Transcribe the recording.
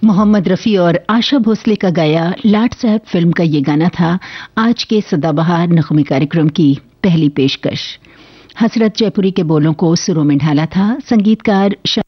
मोहम्मद रफ़ी और आशा भोसले का गाया लाट साहब फिल्म का ये गाना था आज के सदाबहार नगमे कार्यक्रम की पहली पेशकश। हसरत जयपुरी के बोलों को सुरों में ढाला था संगीतकार